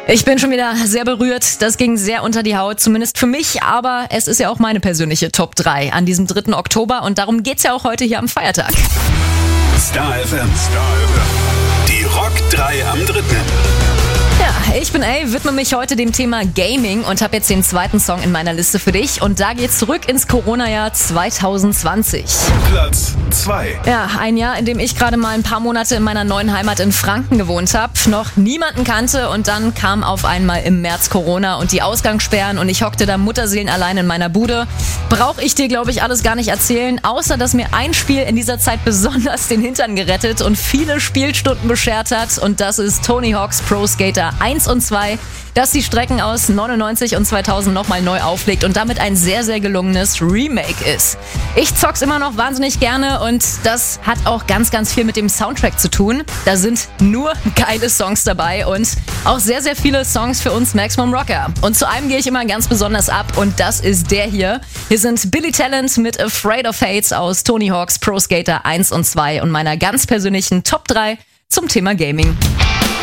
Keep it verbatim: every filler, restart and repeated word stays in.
Ich bin schon wieder sehr berührt. Das ging sehr unter die Haut, zumindest für mich. Aber es ist ja auch meine persönliche Top drei an diesem dritten Oktober. Und darum geht's ja auch heute hier am Feiertag. Star F M. Star F M. Die Rock drei am dritten Ja, ich bin A, widme mich heute dem Thema Gaming und habe jetzt den zweiten Song in meiner Liste für dich. Und da geht's zurück ins Corona-Jahr zwanzig zwanzig. Platz zwei. Ja, ein Jahr, in dem ich gerade mal ein paar Monate in meiner neuen Heimat in Franken gewohnt habe, noch niemanden kannte und dann kam auf einmal im März Corona und die Ausgangssperren und ich hockte da Mutterseelen allein in meiner Bude. Brauche ich dir, glaube ich, alles gar nicht erzählen, außer dass mir ein Spiel in dieser Zeit besonders den Hintern gerettet und viele Spielstunden beschert hat und das ist Tony Hawk's Pro Skater eins und zwei, das die Strecken aus neunundneunzig und zweitausend nochmal neu auflegt und damit ein sehr, sehr gelungenes Remake ist. Ich zock's immer noch wahnsinnig gerne und das hat auch ganz, ganz viel mit dem Soundtrack zu tun. Da sind nur geile Songs dabei und auch sehr, sehr viele Songs für uns Maximum Rocker. Und zu einem gehe ich immer ganz besonders ab und das ist der hier. Hier sind Billy Talent mit Afraid of Heights aus Tony Hawk's Pro Skater eins und zwei und meiner ganz persönlichen Top drei zum Thema Gaming.